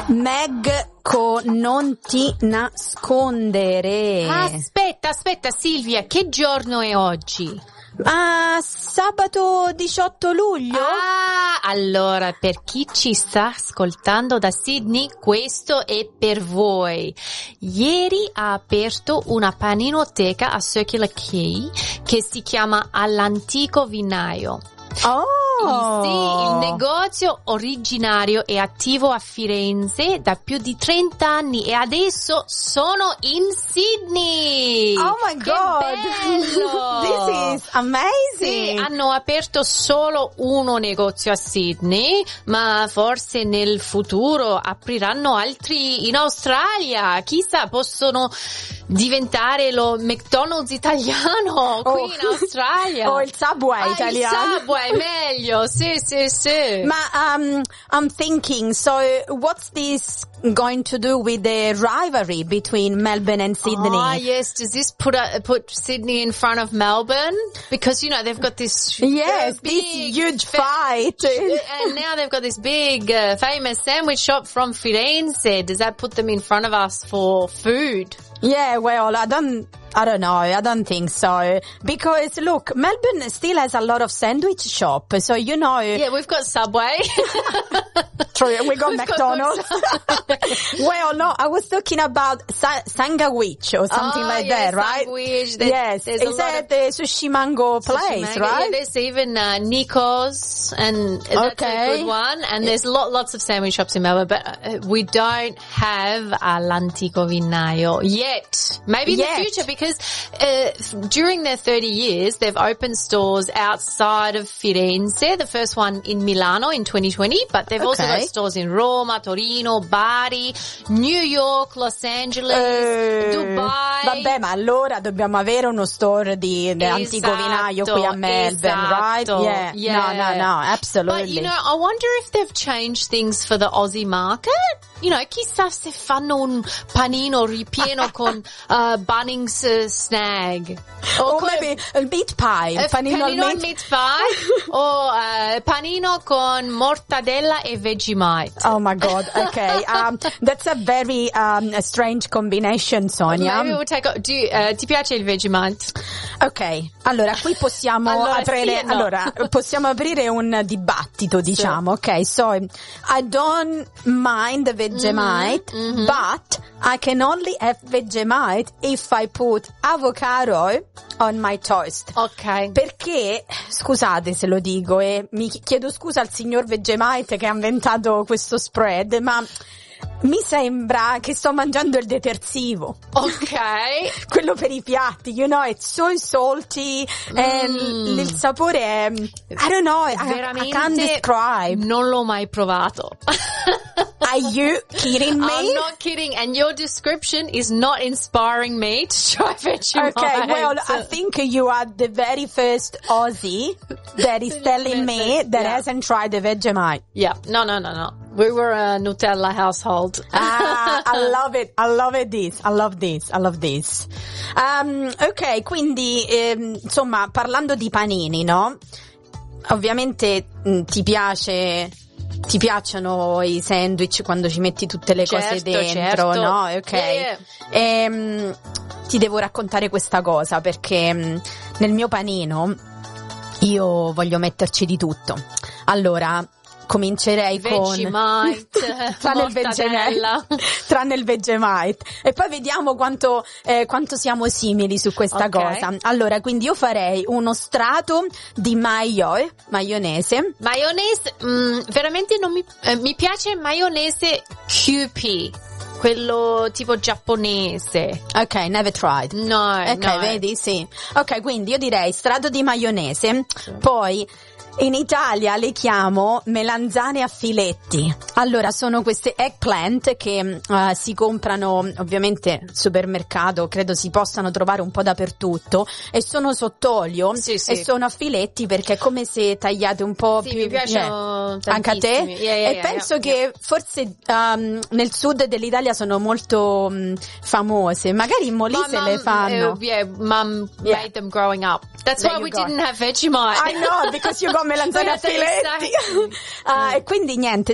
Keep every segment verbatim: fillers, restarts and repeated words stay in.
Meg con Non ti nascondere. Aspetta, aspetta Silvia, che giorno è oggi? Ah, sabato diciotto luglio? Ah, allora per chi ci sta ascoltando da Sydney, questo è per voi. Ieri ha aperto una paninoteca a Circular Quay che si chiama All'Antico Vinaio. Oh! Sì, il negozio originario è attivo a Firenze da più di trenta anni e adesso sono in Sydney. Oh my che God! bello! This is amazing! Sì, hanno aperto solo uno negozio a Sydney, ma forse nel futuro apriranno altri in Australia. Chissà, possono diventare lo McDonald's italiano qui oh. in Australia. O oh, il Subway ah, italiano. Il Subway, meglio. Sì, sì, sì. Ma um, I'm thinking, so what's this going to do with the rivalry between Melbourne and Sydney? Ah, yes. Does this put a, put Sydney in front of Melbourne? Because, you know, they've got this yes, big, this huge fight. And now they've got this big, uh, famous sandwich shop from Firenze. Does that put them in front of us for food? Yeah, well, I don't, I don't know. I don't think so. Because look, Melbourne still has a lot of sandwich shop. So, you know. Yeah, we've got Subway. True, we got we've McDonald's. Got well, no, I was talking about sa- Sandwich or something oh, like yeah, that, right? Sandwich. There's, yes. There's Is that the Sushi Mango place, Sushi Mango. right? Yeah, there's even uh, Nico's, and that's okay. a good one. And there's lot, lots of sandwich shops in Melbourne, but uh, we don't have All'Antico Vinaio yet. Maybe in yet. the future, because uh, during their thirty years, they've opened stores outside of Firenze. The first one in Milano in twenty twenty, but they've okay. also got stores in Roma, Torino, Bari, New York, Los Angeles, uh, Dubai. Vabbè, ma allora dobbiamo avere uno store di, di esatto, Antico Vinaio qui a Melbourne, esatto, right? Yeah. yeah. No, no, no, absolutely. But, you know, I wonder if they've changed things for the Aussie market. You know, chissà se fanno un panino ripieno con uh, Bunnings uh, snag. Or, or maybe a meat pie. A panino, panino meat. meat pie. Or uh, panino con mortadella e Vegemite. Oh my God, okay. Um, that's a very um, a strange combination, Sonia. Maybe we'll take a, do you, uh, ti piace il Vegemite? Ok, allora qui possiamo allora, aprire sì, no. allora possiamo aprire un dibattito, diciamo, sì. Ok, so I don't mind the Vegemite, mm-hmm. but I can only have Vegemite if I put avocado on my toast. Ok. Perché, scusate se lo dico e mi chiedo scusa al signor Vegemite che ha inventato questo spread, ma mi sembra che sto mangiando il detersivo. Ok. Quello per i piatti, you know, it's so salty mm. and il sapore è, I don't know, veramente I, I can't describe. Non l'ho mai provato. Are you kidding me? I'm not kidding, and your description is not inspiring me to try Vegemite. Okay, well, I think you are the very first Aussie that is telling me that yeah. hasn't tried the Vegemite. Yeah, no, no, no, no. We were a Nutella household. Ah, I love it. I love it this. I love this. I love this. Um, ok, quindi, ehm, insomma, parlando di panini, no? Ovviamente mh, ti piace... Ti piacciono i sandwich quando ci metti tutte le certo, cose dentro, certo. no? Ok. Yeah. Ehm, ti devo raccontare questa cosa perché mh, nel mio panino io voglio metterci di tutto. Allora, comincerei Vegemite, con tranne il Vegemite, tranne il Vegemite e poi vediamo quanto eh, quanto siamo simili su questa okay. cosa. Allora, quindi io farei uno strato di mayo, maionese. Maionese, mm, veramente non mi eh, mi piace maionese Q P. Quello tipo giapponese. Ok, never tried. No, Ok, no. vedi? Sì. Ok, quindi io direi strato di maionese, sì. Poi in Italia le chiamo melanzane a filetti. Allora, sono queste eggplant che uh, si comprano ovviamente al supermercato, credo si possano trovare un po' dappertutto, e sono sott'olio sì, sì. e sono a filetti perché è come se tagliate un po' sì, più. Mi piacciono yeah. Anche a te? Yeah, yeah, e yeah, penso yeah, che yeah. forse um, nel sud dell'Italia sono molto um, famose, magari in Molise mom, le fanno. Uh, yeah, mum yeah. made them growing up. That's There why we go. didn't have Vegemite. I know, because you got melanzane a filetti. uh, e quindi niente, insomma,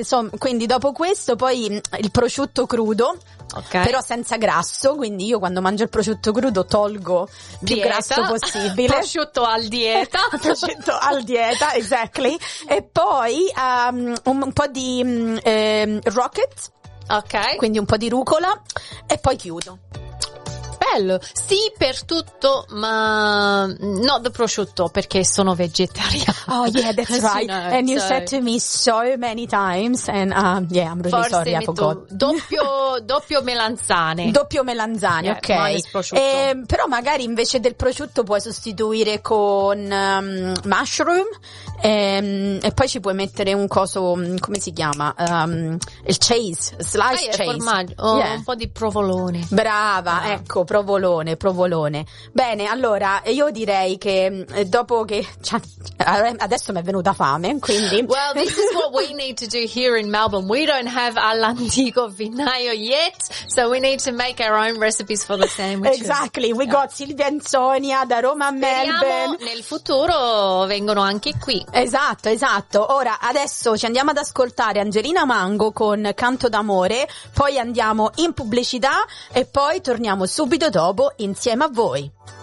quindi dopo questo poi il prosciutto crudo. Okay. Però senza grasso, quindi io quando mangio il prosciutto crudo tolgo più dieta. grasso possibile. Prosciutto al dieta. Prosciutto al dieta, exactly. E poi um, un, un po' di um, eh, rocket, ok, quindi un po' di rucola e poi chiudo. Bello, sì per tutto, ma not the prosciutto perché sono vegetariana. Oh yeah, that's right. You know, and you so. said to me so many times, and um, yeah, I'm really Forse sorry, I metto forgot. doppio, doppio melanzane. Doppio melanzane, Yeah, ok. minus prosciutto. Eh, però magari invece del prosciutto puoi sostituire con um, mushroom ehm, e poi ci puoi mettere un coso, come si chiama? Um, il cheese, sliced ah, yeah, cheese. formaggio, oh, Yeah. un po' di provolone. Brava, Ah. ecco, provolone, provolone. Bene, allora io direi che eh, dopo che cioè, adesso mi è venuta fame, quindi Well, this is what we need to do here in Melbourne. We don't have all'antico vinaio yet, so we need to make our own recipes for the sandwiches. Exactly, we got Silvia e Sonia da Roma a Speriamo Melbourne. nel futuro vengono anche qui. Esatto, esatto. Ora adesso ci andiamo ad ascoltare Angelina Mango con Canto d'amore, poi andiamo in pubblicità e poi torniamo subito dopo insieme a voi.